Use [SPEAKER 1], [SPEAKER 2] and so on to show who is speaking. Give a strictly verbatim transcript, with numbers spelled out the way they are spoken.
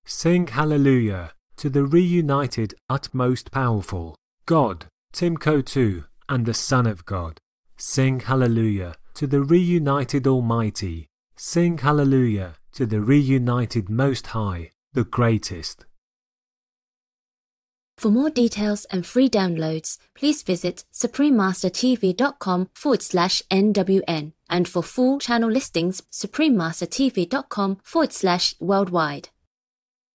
[SPEAKER 1] Sing hallelujah to the reunited utmost powerful, God, Timco two, and the Son of God. Sing hallelujah to the reunited Almighty. Sing hallelujah to the reunited Most High, the greatest.
[SPEAKER 2] For more details and free downloads, please visit suprememastertv.com forward slash NWN. And for full channel listings, suprememastertv.com forward slash worldwide.